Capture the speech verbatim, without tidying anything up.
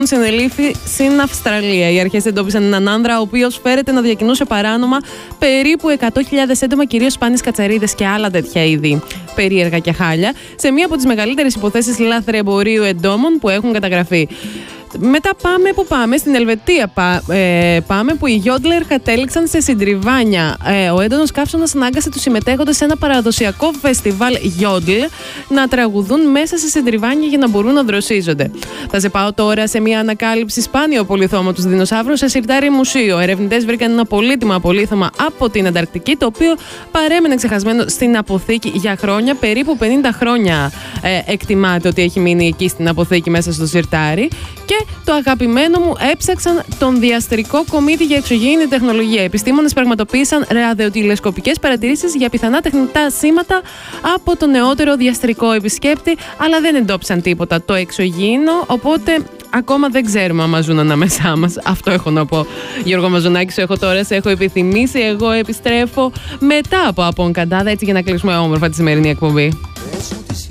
συνελήφθη στην Αυστραλία. Οι αρχές εντόπισαν έναν άνδρα, ο οποίος φέρεται να διακινούσε παράνομα περίπου εκατό χιλιάδες έντομα, κυρίως σπάνιες κατσαρίδες και άλλα τέτοια είδη περίεργα και χάλια, σε μία από τις μεγαλύτερες υποθέσεις λαθρεμπορίου εντόμων που έχουν καταγραφεί. Μετά πάμε που πάμε, στην Ελβετία πά, ε, πάμε που οι γιόντλερ κατέληξαν σε συντριβάνια. Ε, ο έντονος καύσωνας ανάγκασε τους συμμετέχοντες σε ένα παραδοσιακό φεστιβάλ γιόντλ να τραγουδούν μέσα σε συντριβάνια για να μπορούν να δροσίζονται. Θα σε πάω τώρα σε μια ανακάλυψη σπάνιο πολυθώματος δεινοσαύρου σε σιρτάρι μουσείο. Ερευνητές βρήκαν ένα πολύτιμο απολίθωμα από την Ανταρκτική, το οποίο παρέμενε ξεχασμένο στην αποθήκη για χρόνια. Περίπου πενήντα χρόνια ε, εκτιμάται ότι έχει μείνει εκεί στην αποθήκη μέσα στο σιρτάρι. Και το αγαπημένο μου, έψαξαν τον διαστρικό κομίτη για εξωγήινη τεχνολογία. Επιστήμονες πραγματοποίησαν ραδιοτηλεσκοπικές παρατηρήσεις για πιθανά τεχνητά σήματα από το νεότερο διαστρικό επισκέπτη, αλλά δεν εντόπισαν τίποτα το εξωγήινο, οπότε ακόμα δεν ξέρουμε αν ζουν ανάμεσά μας. Αυτό έχω να πω. Γιώργο Μαζονάκη, σου έχω τώρα, σε έχω επιθυμήσει. Εγώ επιστρέφω μετά από Απόν Καντάδα, έτσι για να κλείσουμε όμορφα τη σημερινή εκπομπή.